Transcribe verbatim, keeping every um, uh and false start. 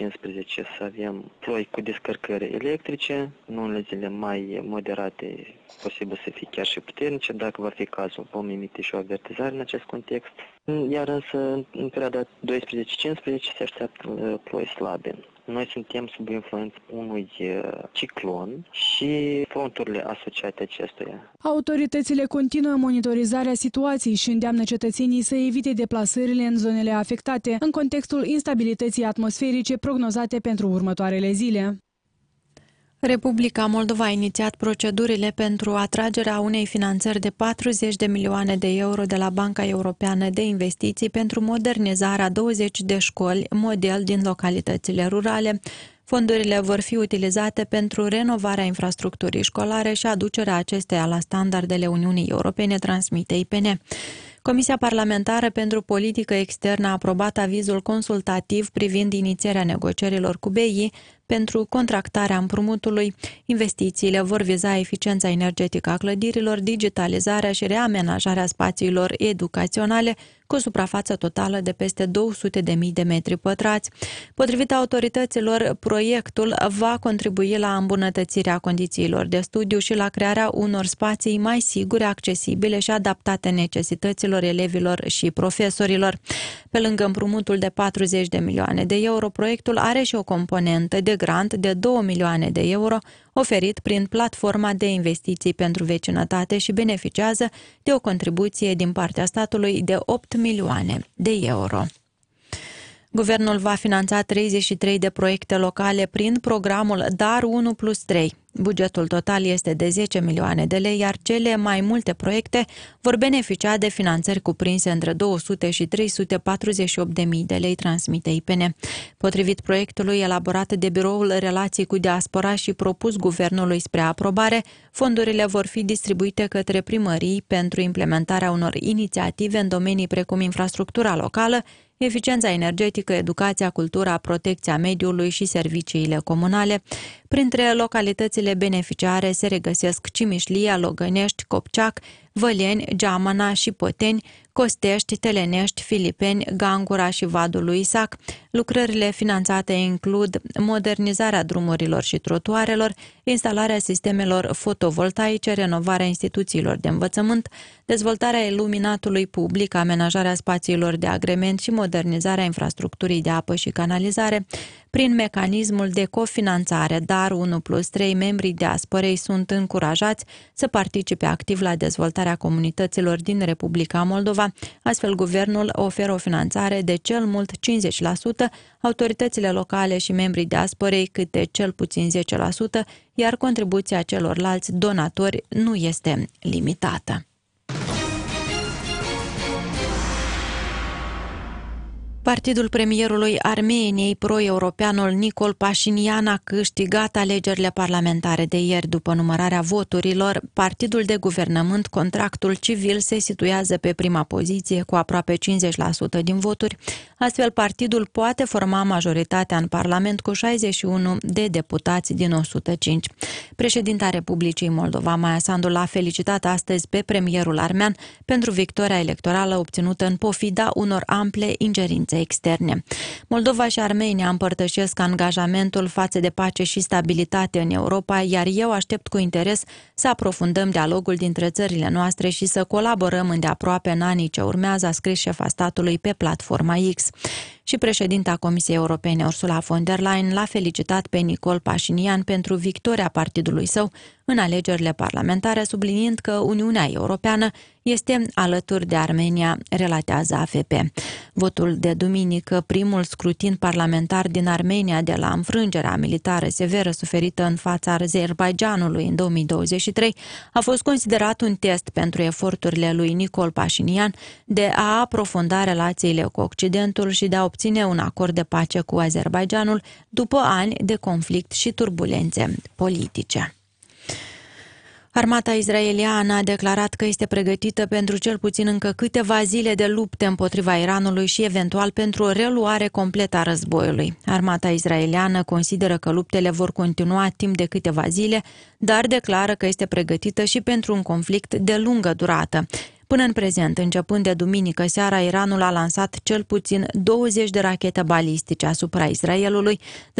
cincisprezece să avem ploi cu descărcări electrice, în unele zile mai moderate, posibil să fie chiar și puternice. Dacă va fi cazul, vom emite și o avertizare în acest context. Iar însă, în perioada doisprezece cincisprezece se așteaptă ploi slabe. Noi suntem sub influența unui ciclon și fronturile asociate acestuia. Autoritățile continuă monitorizarea situației și îndeamnă cetățenii să evite deplasările în zonele afectate, în contextul instabilității atmosferice prognozate pentru următoarele zile. Republica Moldova a inițiat procedurile pentru atragerea unei finanțări de patruzeci de milioane de euro de la Banca Europeană de Investiții pentru modernizarea douăzeci de școli model din localitățile rurale. Fondurile vor fi utilizate pentru renovarea infrastructurii școlare și aducerea acesteia la standardele Uniunii Europene, transmite I P N. Comisia Parlamentară pentru Politică Externă a aprobat avizul consultativ privind inițierea negocierilor cu B I pentru contractarea împrumutului. Investițiile vor viza eficiența energetică a clădirilor, digitalizarea și reamenajarea spațiilor educaționale cu o suprafață totală de peste două sute de mii de metri pătrați. Potrivit autorităților, proiectul va contribui la îmbunătățirea condițiilor de studiu și la crearea unor spații mai sigure, accesibile și adaptate necesităților elevilor și profesorilor. Pe lângă împrumutul de patruzeci de milioane de euro, proiectul are și o componentă de grant de două milioane de euro oferit prin platforma de investiții pentru vecinătate și beneficiază de o contribuție din partea statului de opt milioane de euro. Guvernul va finanța treizeci și trei de proiecte locale prin programul Dar unu plus trei. Bugetul total este de zece milioane de lei, iar cele mai multe proiecte vor beneficia de finanțări cuprinse între două sute și trei sute patruzeci și opt de mii de lei, transmite I P N. Potrivit proiectului elaborat de Biroul Relații cu Diaspora și propus guvernului spre aprobare, fondurile vor fi distribuite către primării pentru implementarea unor inițiative în domenii precum infrastructura locală, eficiența energetică, educația, cultura, protecția mediului și serviciile comunale. Printre localitățile beneficiare se regăsesc Cimișlia, Logănești, Copceac, Văleni, Geamăna și Poteni, Costești, Telenești, Filipeni, Gangura și Vadul lui Isac. Lucrările finanțate includ modernizarea drumurilor și trotuarelor, instalarea sistemelor fotovoltaice, renovarea instituțiilor de învățământ, dezvoltarea iluminatului public, amenajarea spațiilor de agrement și modernizarea infrastructurii de apă și canalizare. Prin mecanismul de cofinanțare Dar unu plus trei, membrii diasporei sunt încurajați să participe activ la dezvoltarea comunităților din Republica Moldova. Astfel, guvernul oferă o finanțare de cel mult cincizeci la sută, autoritățile locale și membrii diasporei câte cel puțin zece la sută, iar contribuția celorlalți donatori nu este limitată. Partidul premierului Armeniei, pro-europeanul Nicol Pașinian, a câștigat alegerile parlamentare de ieri. După numărarea voturilor, partidul de guvernământ Contractul Civil se situează pe prima poziție cu aproape cincizeci la sută din voturi. Astfel, partidul poate forma majoritatea în Parlament cu șaizeci și unu de deputați din o sută cinci. Președinta Republicii Moldova, Maia Sandu, l-a felicitat astăzi pe premierul armean pentru victoria electorală obținută în pofida unor ample ingerințe externe. Moldova și Armenia împărtășesc angajamentul față de pace și stabilitate în Europa, iar eu aștept cu interes să aprofundăm dialogul dintre țările noastre și să colaborăm îndeaproape în anii ce urmează, a scris șefa statului pe platforma X. Și președinta Comisiei Europene, Ursula von der Leyen, l-a felicitat pe Nicol Pașinian pentru victoria partidului său în alegerile parlamentare, subliniind că Uniunea Europeană este alături de Armenia, relatează A F P. Votul de duminică, primul scrutin parlamentar din Armenia de la înfrângerea militară severă suferită în fața Azerbaidjanului în două mii douăzeci și trei, a fost considerat un test pentru eforturile lui Nicol Pașinian de a aprofunda relațiile cu Occidentul și de a obține un acord de pace cu Azerbaidjanul după ani de conflict și turbulențe politice. Armata israeliană a declarat că este pregătită pentru cel puțin încă câteva zile de lupte împotriva Iranului și eventual pentru o reluare completă a războiului. Armata israeliană consideră că luptele vor continua timp de câteva zile, dar declară că este pregătită și pentru un conflict de lungă durată. Până în prezent, începând de duminică seara, Iranul a lansat cel puțin douăzeci de rachete balistice asupra Israelului,